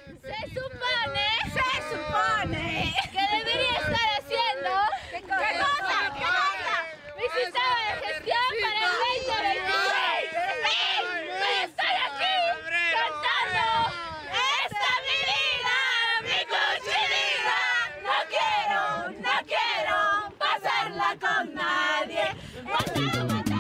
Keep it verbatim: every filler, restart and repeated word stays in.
Se supone, Se supone que debería estar haciendo ¿Qué cosa? ¿Qué cosa? ¿Qué cosa? mi sistema de gestión para el veinte veintiséis. ¡Sí! ¡Pero estoy aquí cantando! ¡Esta es mi vida! ¡Mi cuchillida! ¡No quiero, no quiero pasarla con nadie! ¡Guata, guata!